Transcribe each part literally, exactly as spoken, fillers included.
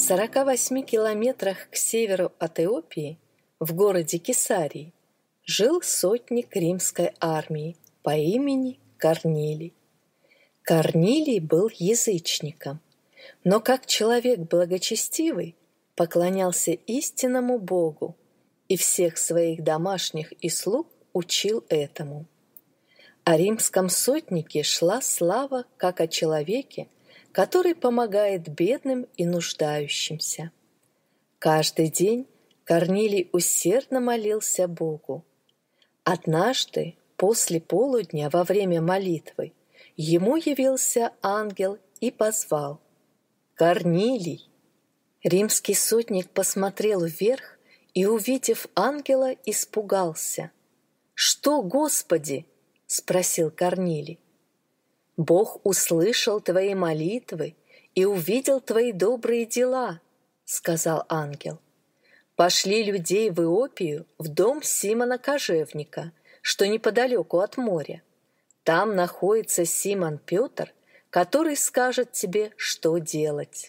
сорока восьми километрах к северу от Иопии, в городе Кесарии, жил сотник римской армии по имени Корнилий. Корнилий был язычником, но как человек благочестивый поклонялся истинному Богу и всех своих домашних и слуг учил этому. О римском сотнике шла слава как о человеке, который помогает бедным и нуждающимся. Каждый день Корнилий усердно молился Богу. Однажды, после полудня, во время молитвы, ему явился ангел и позвал: «Корнилий!» Римский сотник посмотрел вверх и, увидев ангела, испугался. «Что, Господи?» — спросил Корнилий. «Бог услышал твои молитвы и увидел твои добрые дела», — сказал ангел. «Пошли людей в Иопию, в дом Симона Кожевника, что неподалеку от моря. Там находится Симон Петр, который скажет тебе, что делать».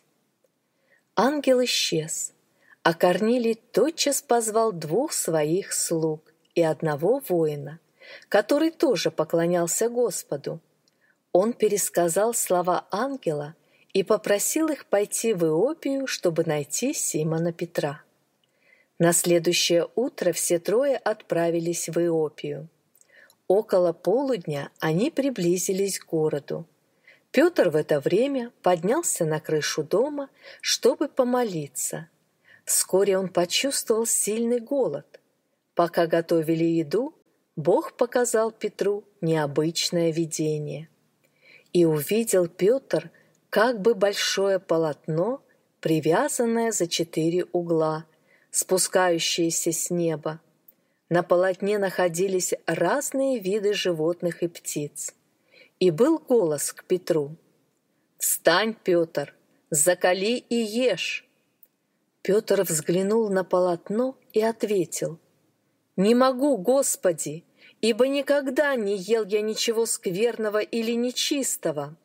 Ангел исчез, а Корнилий тотчас позвал двух своих слуг и одного воина, который тоже поклонялся Господу. Он пересказал слова ангела и попросил их пойти в Иопию, чтобы найти Симона Петра. На следующее утро все трое отправились в Иопию. Около полудня они приблизились к городу. Петр в это время поднялся на крышу дома, чтобы помолиться. Вскоре он почувствовал сильный голод. Пока готовили еду, Бог показал Петру необычное видение. И увидел Петр как бы большое полотно, привязанное за четыре угла, спускающееся с неба. На полотне находились разные виды животных и птиц. И был голос к Петру: «Встань, Петр, закали и ешь». Петр взглянул на полотно и ответил: «Не могу, Господи, ибо никогда не ел я ничего скверного или нечистого».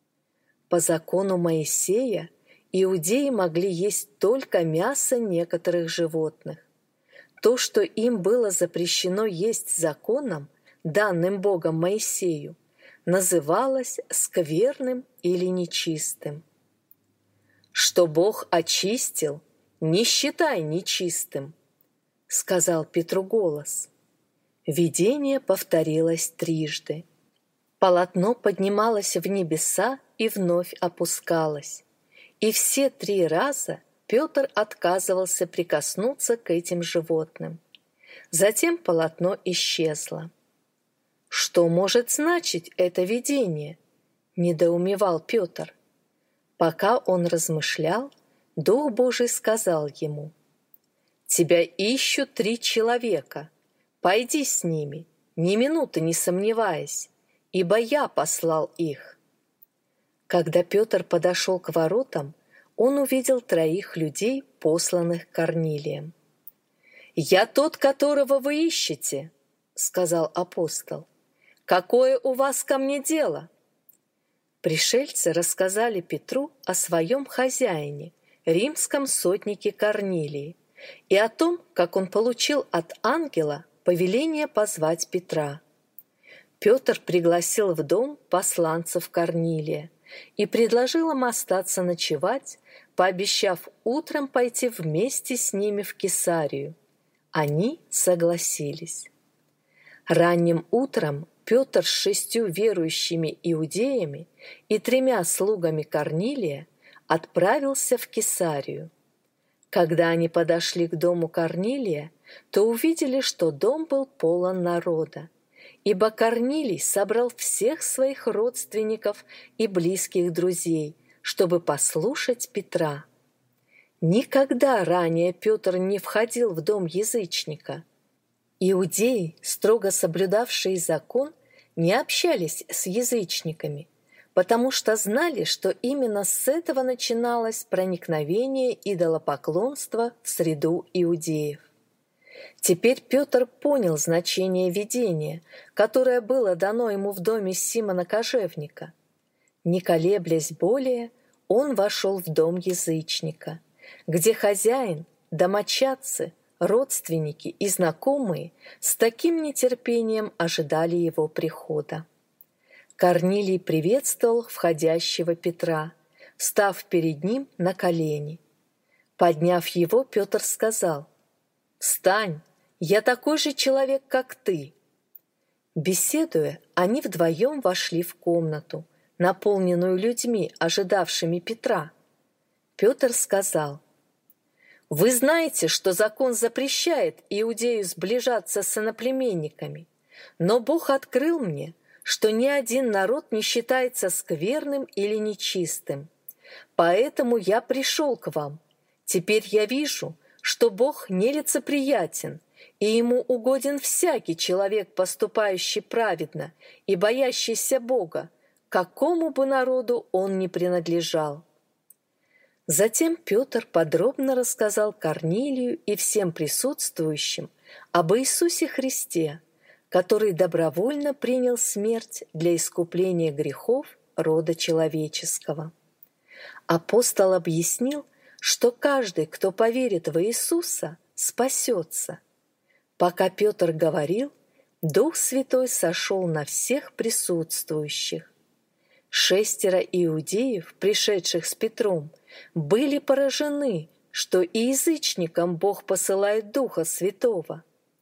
По закону Моисея иудеи могли есть только мясо некоторых животных. То, что им было запрещено есть законом, данным Богом Моисею, называлось скверным или нечистым. «Что Бог очистил, не считай нечистым», — сказал Петру голос. Видение повторилось трижды. Полотно поднималось в небеса и вновь опускалось. И все три раза Петр отказывался прикоснуться к этим животным. Затем полотно исчезло. «Что может значить это видение?» – недоумевал Петр. Пока он размышлял, Дух Божий сказал ему: «Тебя ищут три человека. Пойди с ними, ни минуты не сомневаясь, ибо я послал их». Когда Петр подошел к воротам, он увидел троих людей, посланных Корнилием. «Я тот, которого вы ищете», — сказал апостол. «Какое у вас ко мне дело?» Пришельцы рассказали Петру о своем хозяине, римском сотнике Корнилии, и о том, как он получил от ангела повеление позвать Петра. Петр пригласил в дом посланцев Корнилия и предложил им остаться ночевать, пообещав утром пойти вместе с ними в Кесарию. Они согласились. Ранним утром Петр с шестью верующими иудеями и тремя слугами Корнилия отправился в Кесарию. Когда они подошли к дому Корнилия, то увидели, что дом был полон народа, ибо Корнилий собрал всех своих родственников и близких друзей, чтобы послушать Петра. Никогда ранее Петр не входил в дом язычника. Иудеи, строго соблюдавшие закон, не общались с язычниками, потому что знали, что именно с этого начиналось проникновение идолопоклонства в среду иудеев. Теперь Петр понял значение видения, которое было дано ему в доме Симона Кожевника. Не колеблясь более, он вошел в дом язычника, где хозяин, домочадцы, родственники и знакомые с таким нетерпением ожидали его прихода. Корнилий приветствовал входящего Петра, встав перед ним на колени. Подняв его, Петр сказал: «Встань, я такой же человек, как ты». Беседуя, они вдвоем вошли в комнату, наполненную людьми, ожидавшими Петра. Петр сказал: «Вы знаете, что закон запрещает иудею сближаться с иноплеменниками, но Бог открыл мне, что ни один народ не считается скверным или нечистым. Поэтому я пришел к вам. Теперь я вижу, что Бог нелицеприятен, и Ему угоден всякий человек, поступающий праведно и боящийся Бога, какому бы народу он ни принадлежал». Затем Петр подробно рассказал Корнилию и всем присутствующим об Иисусе Христе, который добровольно принял смерть для искупления грехов рода человеческого. Апостол объяснил, что каждый, кто поверит в Иисуса, спасется. Пока Петр говорил, Дух Святой сошел на всех присутствующих. Шестеро иудеев, пришедших с Петром, были поражены, что и язычникам Бог посылает Духа Святого.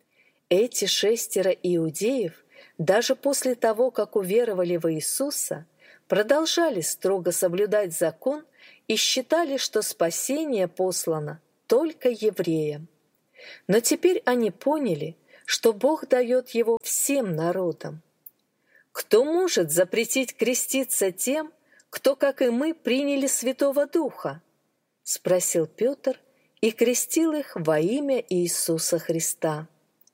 Эти шестеро иудеев, даже после того, как уверовали в Иисуса, продолжали строго соблюдать закон и считали, что спасение послано только евреям. Но теперь они поняли, что Бог дает его всем народам. Кто может запретить креститься тем, кто, как и мы, приняли Святого Духа? — спросил Петр и крестил их во имя Иисуса Христа.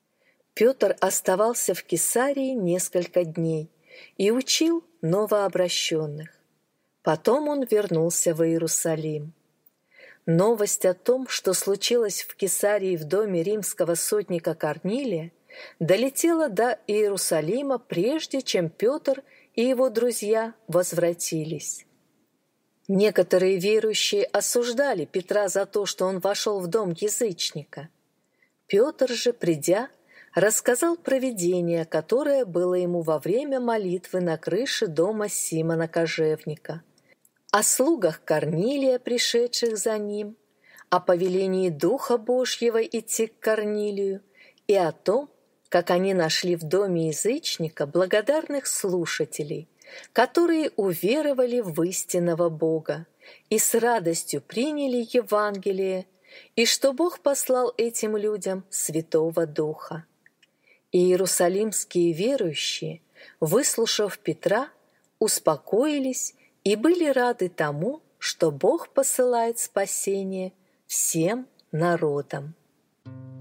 Петр оставался в Кесарии несколько дней и учил новообращенных. Потом он вернулся в Иерусалим. Новость о том, что случилось в Кесарии в доме римского сотника Корнилия, долетела до Иерусалима, прежде чем Петр и его друзья возвратились. Некоторые верующие осуждали Петра за то, что он вошел в дом язычника. Петр же, придя, рассказал про видение, которое было ему во время молитвы на крыше дома Симона Кожевника, о слугах Корнилия, пришедших за ним, о повелении Духа Божьего идти к Корнилию и о том, как они нашли в доме язычника благодарных слушателей, которые уверовали в истинного Бога и с радостью приняли Евангелие, и что Бог послал этим людям Святого Духа. Иерусалимские верующие, выслушав Петра, успокоились и были рады тому, что Бог посылает спасение всем народам.